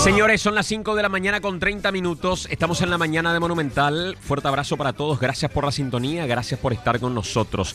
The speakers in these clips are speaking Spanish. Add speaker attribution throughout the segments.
Speaker 1: Señores, son las 5 de la mañana con 30 minutos. Estamos en la mañana de Monumental. Fuerte abrazo para todos. Gracias por la sintonía. Gracias por estar con nosotros.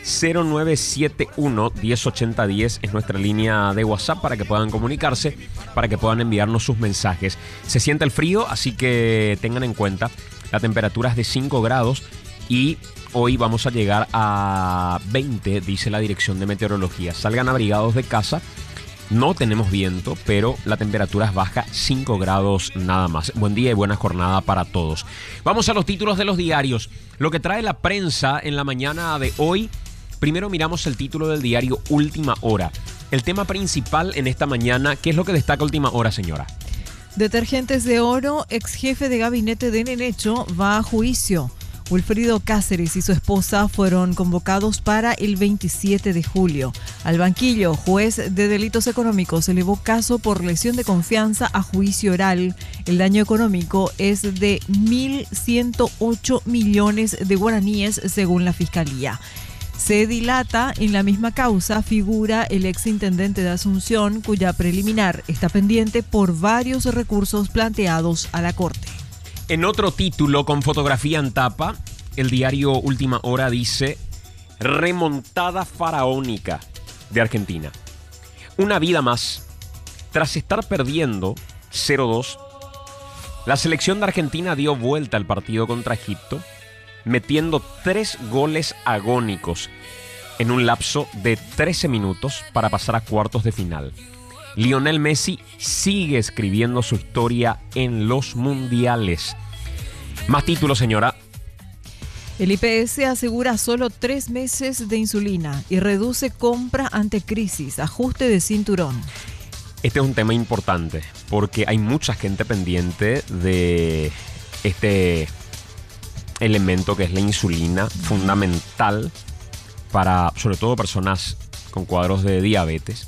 Speaker 1: 0971-108010 es nuestra línea de WhatsApp para que puedan comunicarse, para que puedan enviarnos sus mensajes. Se siente el frío, así que tengan en cuenta. La temperatura es de 5 grados y hoy vamos a llegar a 20, dice la Dirección de Meteorología. Salgan abrigados de casa. No tenemos viento, pero la temperatura es baja, 5 grados nada más. Buen día y buena jornada para todos. Vamos a los títulos de los diarios. Lo que trae la prensa en la mañana de hoy. Primero miramos el título del diario Última Hora. El tema principal en esta mañana, ¿qué es lo que destaca Última Hora, señora?
Speaker 2: Detergentes de Oro, ex jefe de gabinete de Nenecho, va a juicio. Wilfrido Cáceres y su esposa fueron convocados para el 27 de julio. Al banquillo, juez de delitos económicos elevó caso por lesión de confianza a juicio oral. El daño económico es de 1.108 millones de guaraníes según la Fiscalía. Se dilata en la misma causa, figura el exintendente de Asunción, cuya preliminar está pendiente por varios recursos planteados a la Corte.
Speaker 1: En otro título con fotografía en tapa, el diario Última Hora dice: remontada faraónica de Argentina. Una vida más. Tras estar perdiendo 0-2, la selección de Argentina dio vuelta al partido contra Egipto, metiendo 3 goles agónicos en un lapso de 13 minutos para pasar a cuartos de final. Lionel Messi sigue escribiendo su historia en los mundiales. Más títulos, señora.
Speaker 2: El IPS asegura solo 3 meses de insulina y reduce compra ante crisis, ajuste de cinturón.
Speaker 1: Este es un tema importante porque hay mucha gente pendiente de este elemento que es la insulina, fundamental para, sobre todo, personas con cuadros de diabetes.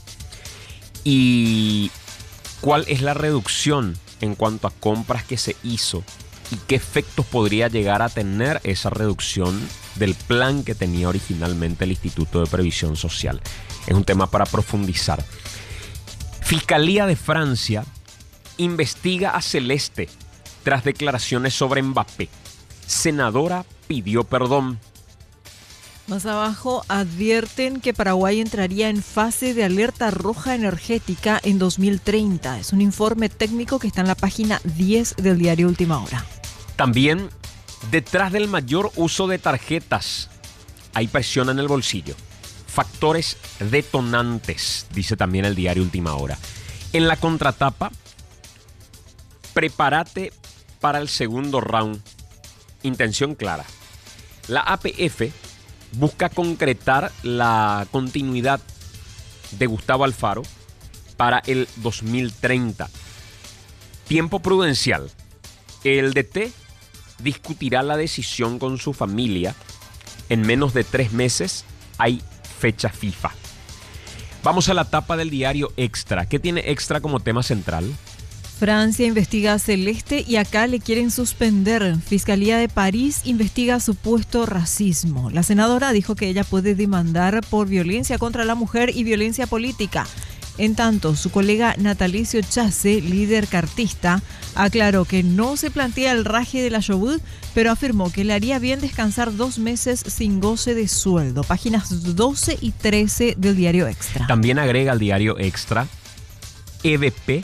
Speaker 1: ¿Y cuál es la reducción en cuanto a compras que se hizo? ¿Y qué efectos podría llegar a tener esa reducción del plan que tenía originalmente el Instituto de Previsión Social? Es un tema para profundizar. Fiscalía de Francia investiga a Celeste tras declaraciones sobre Mbappé. Senadora pidió perdón.
Speaker 2: Más abajo advierten que Paraguay entraría en fase de alerta roja energética en 2030. Es un informe técnico que está en la página 10 del diario Última Hora.
Speaker 1: También, detrás del mayor uso de tarjetas, hay presión en el bolsillo. Factores detonantes, dice también el diario Última Hora. En la contratapa, prepárate para el segundo round. Intención clara. La APF busca concretar la continuidad de Gustavo Alfaro para el 2030. Tiempo prudencial. El DT discutirá la decisión con su familia. En menos de 3 meses hay fecha FIFA. Vamos a la tapa del diario Extra. ¿Qué tiene Extra como tema central?
Speaker 2: Francia investiga a Celeste y acá le quieren suspender. Fiscalía de París investiga supuesto racismo. La senadora dijo que ella puede demandar por violencia contra la mujer y violencia política. En tanto, su colega Natalicio Chasse, líder cartista, aclaró que no se plantea el raje de la Chobut, pero afirmó que le haría bien descansar 2 meses sin goce de sueldo. Páginas 12 y 13 del diario Extra.
Speaker 1: También agrega el diario Extra: EDP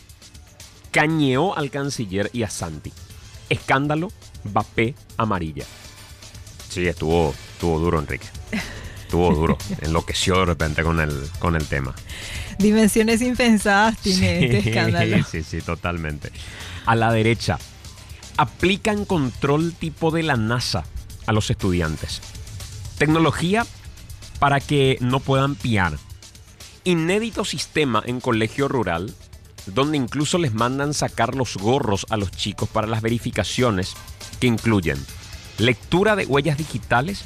Speaker 1: cañeó al canciller y a Santi. Escándalo, Mbappé amarilla. Sí, estuvo duro, Enrique. Estuvo duro. Enloqueció de repente con el tema.
Speaker 2: Dimensiones impensadas tiene este escándalo.
Speaker 1: Sí, totalmente. A la derecha, aplican control tipo de la NASA a los estudiantes. Tecnología para que no puedan piar. Inédito sistema en colegio rural, donde incluso les mandan sacar los gorros a los chicos para las verificaciones, que incluyen lectura de huellas digitales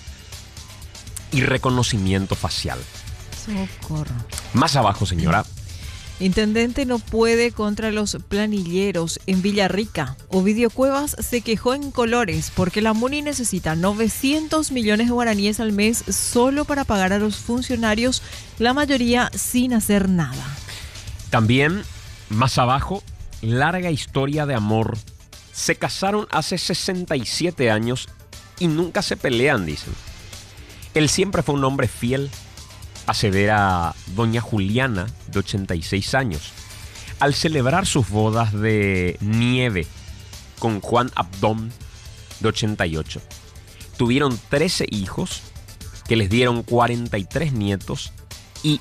Speaker 1: y reconocimiento facial.
Speaker 2: Socorro.
Speaker 1: Más abajo, señora.
Speaker 2: Intendente no puede contra los planilleros en Villarrica. Ovidio Cuevas se quejó en Colores porque la MUNI necesita 900 millones de guaraníes al mes solo para pagar a los funcionarios, la mayoría sin hacer nada.
Speaker 1: También, más abajo, larga historia de amor. Se casaron hace 67 años y nunca se pelean, dicen. Él siempre fue un hombre fiel, asevera doña Juliana, de 86 años. Al celebrar sus bodas de nieve con Juan Abdón, de 88. Tuvieron 13 hijos que les dieron 43 nietos y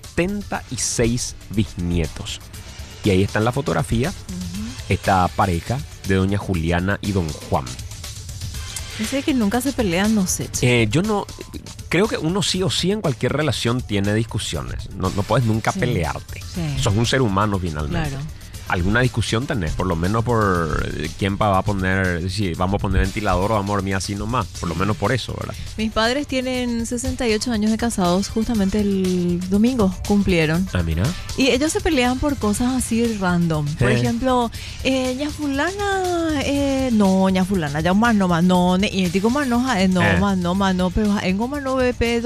Speaker 1: 76 bisnietos. Y ahí está en la fotografía esta pareja de doña Juliana y don Juan.
Speaker 2: Dice que nunca se pelean, no sé.
Speaker 1: Yo no... Creo que uno sí o sí en cualquier relación tiene discusiones. No puedes nunca pelearte.
Speaker 2: Sí.
Speaker 1: Sos un ser humano finalmente.
Speaker 2: Claro.
Speaker 1: Alguna discusión tenés, por lo menos por quién va a poner, si vamos a poner ventilador o vamos a dormir así nomás, por lo menos por eso, ¿verdad?
Speaker 2: Mis padres tienen 68 años de casados, justamente el domingo cumplieron.
Speaker 1: Ah, mira.
Speaker 2: Y ellos se pelean por cosas así random. Por ejemplo, ña fulana, no, ña fulana, ya más no, y digo más no, no, pero en goma no BP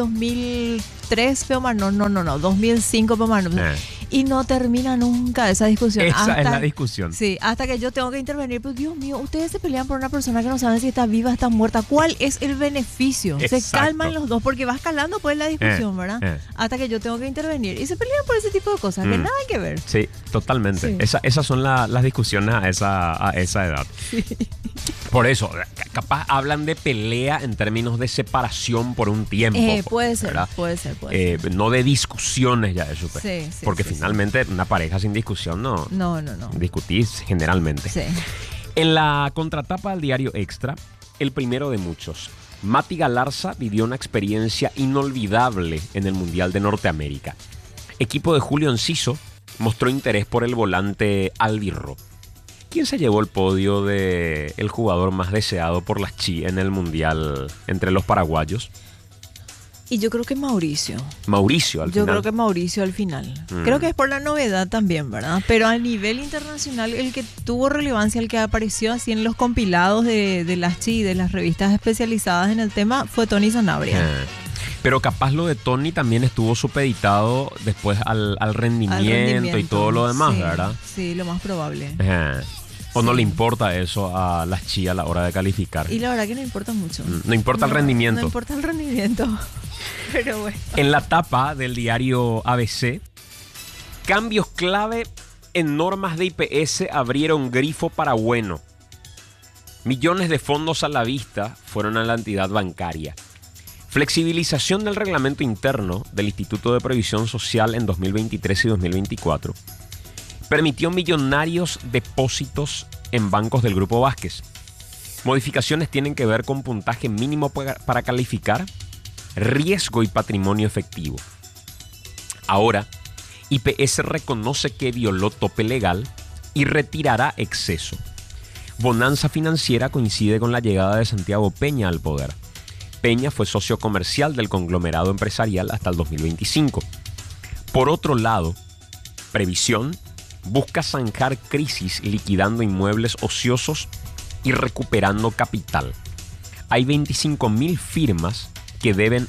Speaker 2: 2003, pero más no, 2005, pero más no. Y no termina nunca esa discusión.
Speaker 1: Esa es la discusión.
Speaker 2: Sí, hasta que yo tengo que intervenir. Pues Dios mío, ustedes se pelean por una persona que no saben si está viva o está muerta. ¿Cuál es el beneficio?
Speaker 1: Exacto.
Speaker 2: Se calman los dos porque va escalando pues la discusión, ¿verdad? Hasta que yo tengo que intervenir. Y se pelean por ese tipo de cosas que nada que ver.
Speaker 1: Sí, totalmente.
Speaker 2: Sí.
Speaker 1: Esas son las discusiones a esa edad.
Speaker 2: Sí.
Speaker 1: Por eso, capaz hablan de pelea en términos de separación por un tiempo.
Speaker 2: Puede ser,
Speaker 1: ¿verdad?
Speaker 2: puede ser.
Speaker 1: No de discusiones ya, eso.
Speaker 2: Sí,
Speaker 1: porque finalmente una pareja sin discusión no. Discutís generalmente.
Speaker 2: Sí.
Speaker 1: En la contratapa del diario Extra, el primero de muchos, Mati Galarza vivió una experiencia inolvidable en el Mundial de Norteamérica. Equipo de Julio Enciso mostró interés por el volante albirro. ¿Quién se llevó el podio de el jugador más deseado por las Chi en el Mundial entre los paraguayos?
Speaker 2: Y yo creo que Mauricio.
Speaker 1: Mauricio al final.
Speaker 2: Yo creo que Mauricio al final. Creo que es por la novedad también, ¿verdad? Pero a nivel internacional, el que tuvo relevancia, el que apareció así en los compilados de las Chi, de las revistas especializadas en el tema, fue Tony Sanabria.
Speaker 1: Pero capaz lo de Tony también estuvo supeditado después al rendimiento y todo lo demás,
Speaker 2: sí,
Speaker 1: ¿verdad?
Speaker 2: Sí, lo más probable.
Speaker 1: ¿O no le importa eso a las Chi a la hora de calificar?
Speaker 2: Y la verdad que no importa mucho.
Speaker 1: No importa el rendimiento.
Speaker 2: No importa el rendimiento. Pero bueno.
Speaker 1: En la tapa del diario ABC, cambios clave en normas de IPS abrieron grifo para bueno. Millones de fondos a la vista fueron a la entidad bancaria. Flexibilización del reglamento interno del Instituto de Previsión Social en 2023 y 2024 permitió millonarios depósitos en bancos del Grupo Vázquez. Modificaciones tienen que ver con puntaje mínimo para calificar, riesgo y patrimonio efectivo. Ahora, IPS reconoce que violó tope legal y retirará exceso. Bonanza financiera coincide con la llegada de Santiago Peña al poder. Peña fue socio comercial del conglomerado empresarial hasta el 2025. Por otro lado, Previsión busca zanjar crisis liquidando inmuebles ociosos y recuperando capital. Hay 25.000 firmas que deben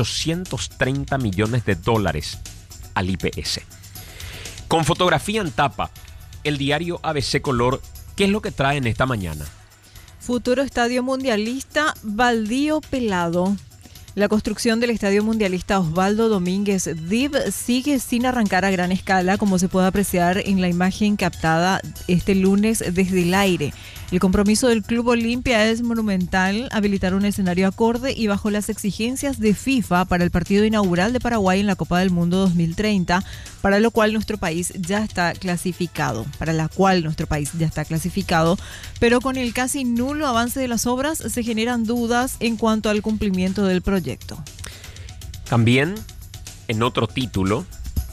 Speaker 1: 830 millones de dólares al IPS. Con fotografía en tapa, el diario ABC Color, ¿qué es lo que trae en esta mañana?
Speaker 2: Futuro estadio mundialista, baldío pelado. La construcción del Estadio Mundialista Osvaldo Domínguez DIV sigue sin arrancar a gran escala, como se puede apreciar en la imagen captada este lunes desde el aire. El compromiso del Club Olimpia es monumental, habilitar un escenario acorde y bajo las exigencias de FIFA para el partido inaugural de Paraguay en la Copa del Mundo 2030, para la cual nuestro país ya está clasificado, pero con el casi nulo avance de las obras se generan dudas en cuanto al cumplimiento del proyecto.
Speaker 1: También, en otro título,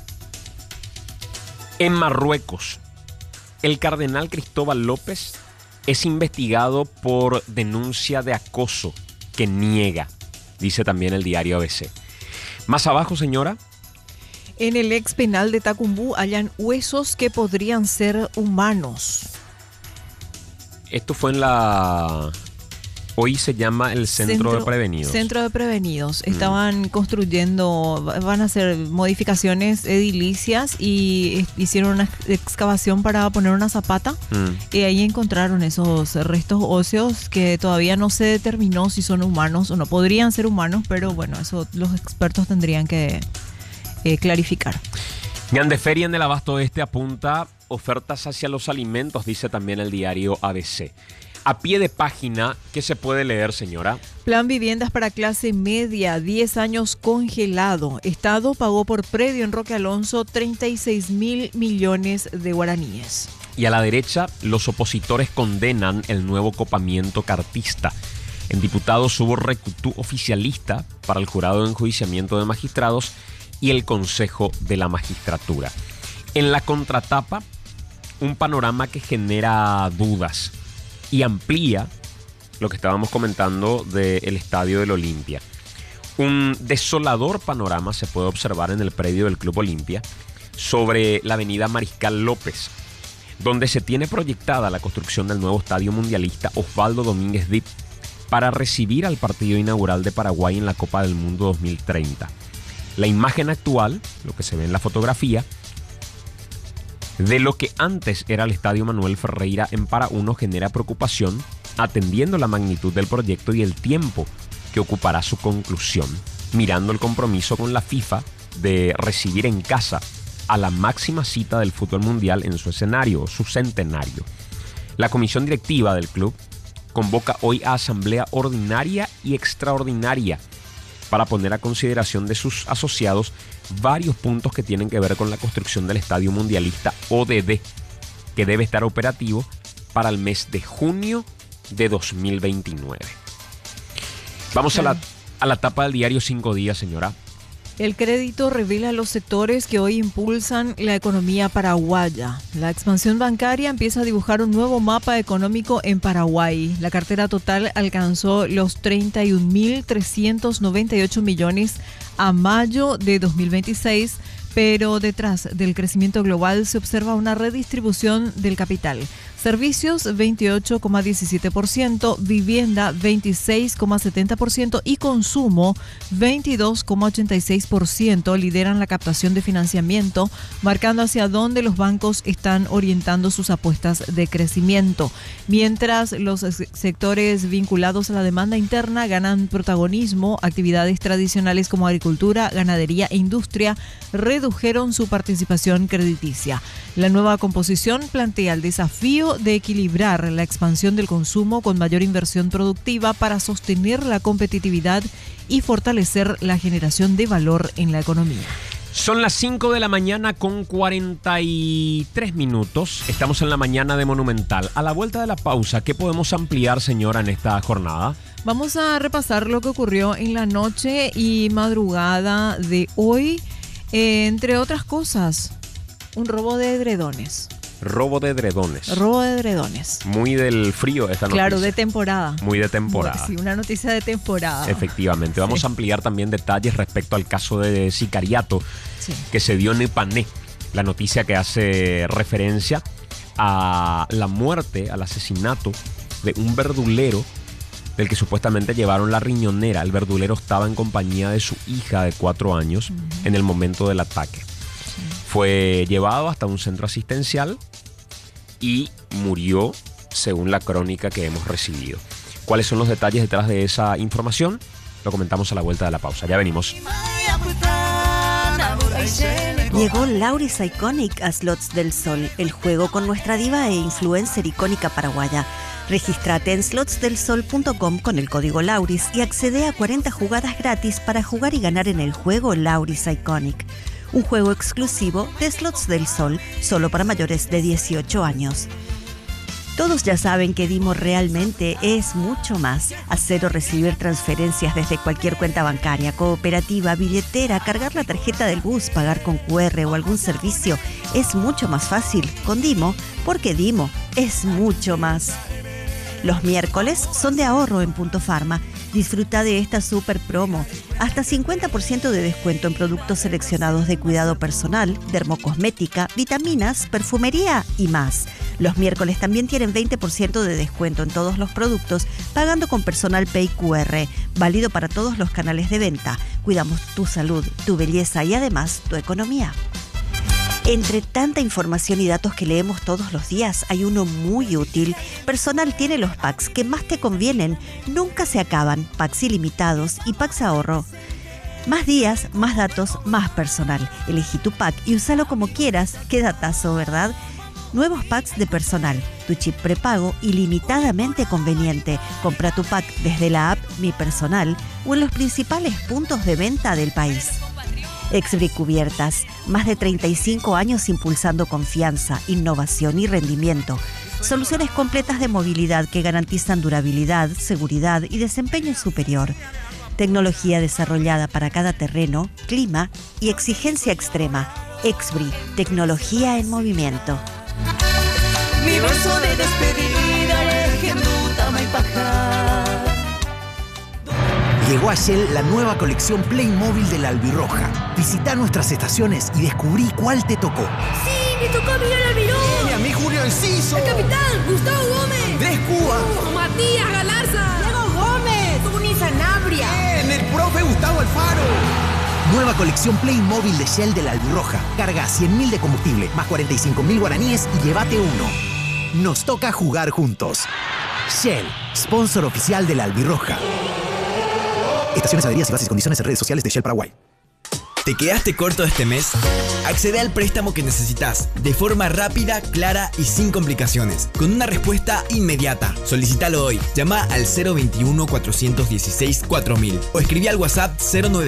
Speaker 1: en Marruecos, el cardenal Cristóbal López es investigado por denuncia de acoso que niega, dice también el diario ABC. Más abajo, señora.
Speaker 2: En el ex penal de Tacumbú hallan huesos que podrían ser humanos.
Speaker 1: Esto fue en la Hoy se llama el Centro de Prevenidos.
Speaker 2: Centro de Prevenidos. Estaban construyendo, van a hacer modificaciones edilicias y hicieron una excavación para poner una zapata. Y ahí encontraron esos restos óseos que todavía no se determinó si son humanos o no. Podrían ser humanos, pero bueno, eso los expertos tendrían que clarificar.
Speaker 1: Gandeferia en el Abasto Este apunta ofertas hacia los alimentos, dice también el diario ABC. A pie de página, ¿qué se puede leer, señora?
Speaker 2: Plan viviendas para clase media, 10 años congelado. Estado pagó por predio en Roque Alonso 36.000 millones de guaraníes.
Speaker 1: Y a la derecha, los opositores condenan el nuevo copamiento cartista. En diputados hubo recutú oficialista para el jurado de enjuiciamiento de magistrados y el Consejo de la Magistratura. En la contratapa, un panorama que genera dudas y amplía lo que estábamos comentando del estadio del Olimpia. Un desolador panorama se puede observar en el predio del Club Olimpia sobre la avenida Mariscal López, donde se tiene proyectada la construcción del nuevo estadio mundialista Osvaldo Domínguez Dip para recibir al partido inaugural de Paraguay en la Copa del Mundo 2030. La imagen actual, lo que se ve en la fotografía, de lo que antes era el Estadio Manuel Ferreira en Para-Uno genera preocupación, atendiendo la magnitud del proyecto y el tiempo que ocupará su conclusión, mirando el compromiso con la FIFA de recibir en casa a la máxima cita del fútbol mundial en su escenario, su centenario. La comisión directiva del club convoca hoy a asamblea ordinaria y extraordinaria para poner a consideración de sus asociados varios puntos que tienen que ver con la construcción del Estadio Mundialista ODD, que debe estar operativo para el mes de junio de 2029. Vamos a la tapa del diario 5 Días, señora.
Speaker 2: El crédito revela los sectores que hoy impulsan la economía paraguaya. La expansión bancaria empieza a dibujar un nuevo mapa económico en Paraguay. La cartera total alcanzó los 31.398 millones a mayo de 2026, pero detrás del crecimiento global se observa una redistribución del capital. Servicios 28,17%, vivienda 26,70% y consumo 22,86% lideran la captación de financiamiento, marcando hacia dónde los bancos están orientando sus apuestas de crecimiento. Mientras los sectores vinculados a la demanda interna ganan protagonismo, actividades tradicionales como agricultura, ganadería e industria redujeron su participación crediticia. La nueva composición plantea el desafío de equilibrar la expansión del consumo con mayor inversión productiva para sostener la competitividad y fortalecer la generación de valor en la economía.
Speaker 1: Son las 5 de la mañana con 43 minutos. Estamos en la mañana de Monumental. A la vuelta de la pausa, ¿qué podemos ampliar, señora, en esta jornada?
Speaker 2: Vamos a repasar lo que ocurrió en la noche y madrugada de hoy. Entre otras cosas, un robo de edredones.
Speaker 1: Robo de edredones.
Speaker 2: Robo de edredones.
Speaker 1: Muy del frío esta noticia.
Speaker 2: Claro, de temporada.
Speaker 1: Muy de temporada.
Speaker 2: Sí, una noticia de temporada.
Speaker 1: Efectivamente. Vamos a ampliar también detalles respecto al caso de sicariato que se dio en Ipané. La noticia que hace referencia a la muerte, al asesinato de un verdulero del que supuestamente llevaron la riñonera. El verdulero estaba en compañía de su hija de 4 años en el momento del ataque. Fue llevado hasta un centro asistencial y murió, según la crónica que hemos recibido. ¿Cuáles son los detalles detrás de esa información? Lo comentamos a la vuelta de la pausa. Ya venimos.
Speaker 3: Llegó Lauris Iconic a Slots del Sol, el juego con nuestra diva e influencer icónica paraguaya. Regístrate en slotsdelsol.com con el código Lauris y accede a 40 jugadas gratis para jugar y ganar en el juego Lauris Iconic. Un juego exclusivo de Slots del Sol, solo para mayores de 18 años. Todos ya saben que Dimo realmente es mucho más. Hacer o recibir transferencias desde cualquier cuenta bancaria, cooperativa, billetera, cargar la tarjeta del bus, pagar con QR o algún servicio es mucho más fácil con Dimo, porque Dimo es mucho más. Los miércoles son de ahorro en Punto Farma. Disfruta de esta super promo. Hasta 50% de descuento en productos seleccionados de cuidado personal, dermocosmética, vitaminas, perfumería y más. Los miércoles también tienen 20% de descuento en todos los productos, pagando con Personal Pay QR, válido para todos los canales de venta. Cuidamos tu salud, tu belleza y además tu economía. Entre tanta información y datos que leemos todos los días, hay uno muy útil. Personal tiene los packs que más te convienen, nunca se acaban, packs ilimitados y packs ahorro. Más días, más datos, más Personal. Elegí tu pack y úsalo como quieras. Qué datazo, ¿verdad? Nuevos packs de Personal. Tu chip prepago ilimitadamente conveniente. Compra tu pack desde la app Mi Personal o en los principales puntos de venta del país. Exbri Cubiertas, más de 35 años impulsando confianza, innovación y rendimiento. Soluciones completas de movilidad que garantizan durabilidad, seguridad y desempeño superior. Tecnología desarrollada para cada terreno, clima y exigencia extrema. Exbri, tecnología en movimiento.
Speaker 4: Mi verso de despedida es Genduta Maipajá.
Speaker 5: Llegó a Shell la nueva colección Playmobil de la Albirroja. Visita nuestras estaciones y descubrí cuál te tocó.
Speaker 6: ¡Sí! ¡Me tocó a Miguel Almirón!
Speaker 5: ¡Y a mí Julio Enciso!
Speaker 6: ¡El capitán! ¡Gustavo Gómez!
Speaker 5: ¡Andrés Cuba!
Speaker 6: ¡Matías Galarza! ¡Diego Gómez! ¡Tuni Sanabria!
Speaker 5: ¡El profe Gustavo Alfaro! Nueva colección Playmobil de Shell de la Albirroja. Carga 100.000 de combustible más 45.000 guaraníes y llévate uno. Nos toca jugar juntos. Shell, sponsor oficial de la Albirroja. Estaciones, adheridas y bases y condiciones en redes sociales de Shell Paraguay.
Speaker 7: ¿Te quedaste corto este mes? Accede al préstamo que necesitas de forma rápida, clara y sin complicaciones, con una respuesta inmediata. Solicítalo hoy. Llama al 021-416-4000 o escribí al WhatsApp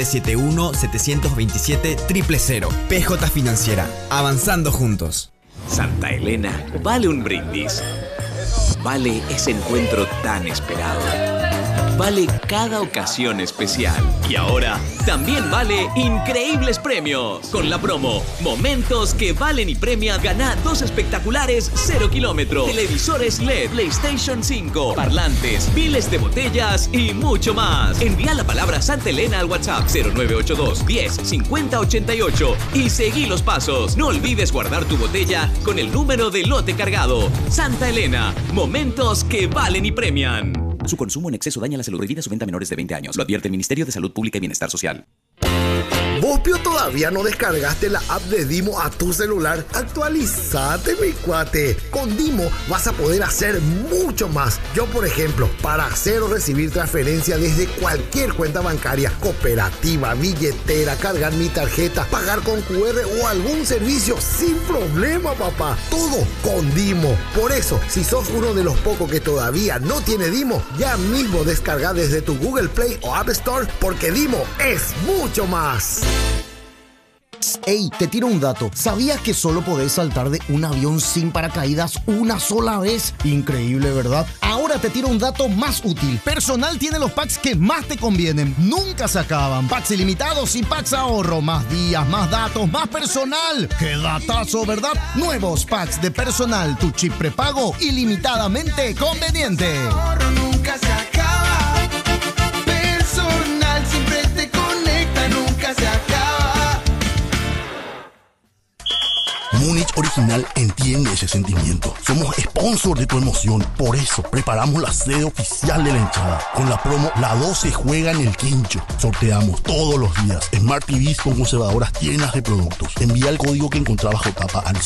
Speaker 7: 0971-727-000. PJ Financiera. Avanzando juntos.
Speaker 8: Santa Elena vale un brindis. Vale ese encuentro tan esperado. Vale cada ocasión especial. Y ahora también vale increíbles premios. Con la promo Momentos que valen y premian, gana 2 espectaculares 0 kilómetros, televisores LED, PlayStation 5, parlantes, miles de botellas y mucho más. Envía la palabra Santa Elena al WhatsApp 0982 10 50 88 y seguí los pasos. No olvides guardar tu botella con el número de lote cargado. Santa Elena, momentos que valen y premian. Su consumo en exceso daña la salud. Prohibida su venta a menores de 20 años. Lo advierte el Ministerio de Salud Pública y Bienestar Social.
Speaker 9: ¿Vos, Pio, todavía no descargaste la app de Dimo a tu celular? Actualizate, mi cuate. Con Dimo vas a poder hacer mucho más. Yo, por ejemplo, para hacer o recibir transferencia desde cualquier cuenta bancaria, cooperativa, billetera, cargar mi tarjeta, pagar con QR o algún servicio sin problema, papá. Todo con Dimo. Por eso, si sos uno de los pocos que todavía no tiene Dimo, ya mismo descarga desde tu Google Play o App Store, porque Dimo es mucho más.
Speaker 10: Ey, te tiro un dato. ¿Sabías que solo podés saltar de un avión sin paracaídas una sola vez? Increíble, ¿verdad? Ahora te tiro un dato más útil. Personal tiene los packs que más te convienen. Nunca se acaban. Packs ilimitados y packs ahorro. Más días, más datos, más Personal. ¡Qué datazo!, ¿verdad? Nuevos packs de Personal. Tu chip prepago ilimitadamente conveniente.
Speaker 4: Ahorro nunca se acaba. Personal siempre te conecta, nunca se acaba.
Speaker 10: Múnich Original entiende ese sentimiento. Somos sponsor de tu emoción. Por eso preparamos la sede oficial de la hinchada. Con la promo La 12 juega en el quincho. Sorteamos todos los días Smart TVs con conservadoras llenas de productos. Envía el código que encontrás bajo tapa al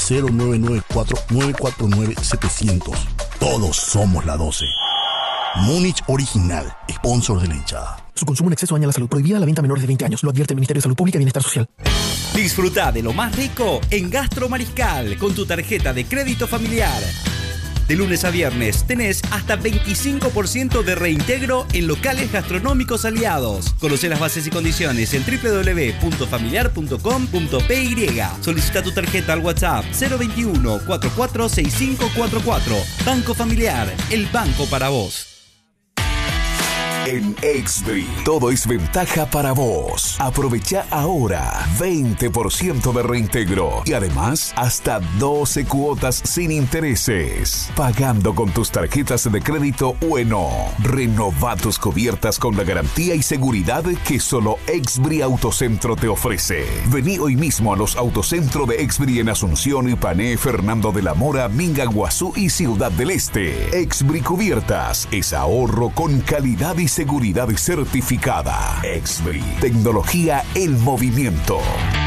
Speaker 10: 0994-949-700. Todos somos la 12. Múnich Original, sponsor de la hinchada.
Speaker 11: Su consumo en exceso daña la salud. Prohibida la venta a menores de 20 años. Lo advierte el Ministerio de Salud Pública y Bienestar Social.
Speaker 12: Disfruta de lo más rico en Gastro Mariscal con tu tarjeta de crédito familiar. De lunes a viernes tenés hasta 25% de reintegro en locales gastronómicos aliados. Conoce las bases y condiciones en www.familiar.com.py. Solicita tu tarjeta al WhatsApp 021 446544. Banco Familiar, el banco para vos.
Speaker 13: En Exbri, todo es ventaja para vos. Aprovecha ahora 20% de reintegro y además hasta 12 cuotas sin intereses. Pagando con tus tarjetas de crédito Ueno. Renova tus cubiertas con la garantía y seguridad que solo Exbri Autocentro te ofrece. Vení hoy mismo a los Autocentro de Exbri en Asunción, Ipané, Fernando de la Mora, Minga, Guazú y Ciudad del Este. Exbri Cubiertas es ahorro con calidad y seguridad certificada. Exbri, tecnología en movimiento.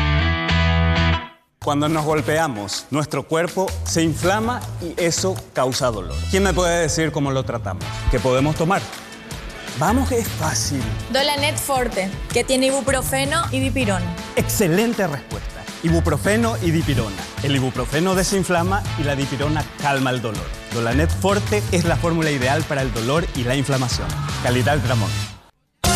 Speaker 14: Cuando nos golpeamos, nuestro cuerpo se inflama y eso causa dolor. ¿Quién me puede decir cómo lo tratamos? ¿Qué podemos tomar? Vamos que es fácil.
Speaker 15: Dolanet Forte, que tiene ibuprofeno y dipirona.
Speaker 14: Excelente respuesta. Ibuprofeno y dipirona. El ibuprofeno desinflama y la dipirona calma el dolor. Dolanet Forte es la fórmula ideal para el dolor y la inflamación. Calidad Gramón.